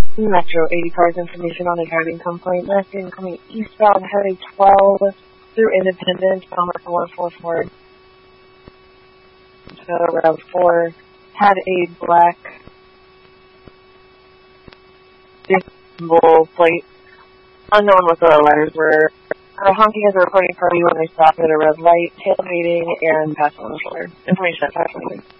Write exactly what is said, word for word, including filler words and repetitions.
Metro eighty cars information on a driving complaint. Last coming eastbound, heading twelve through Independence, Belmont one four four. So round four had a black symbol plate, unknown what the letters were. Uh, honking as a reporting party when they stopped at a red light, tailgating, and passing on the shoulder. Information at five twenty.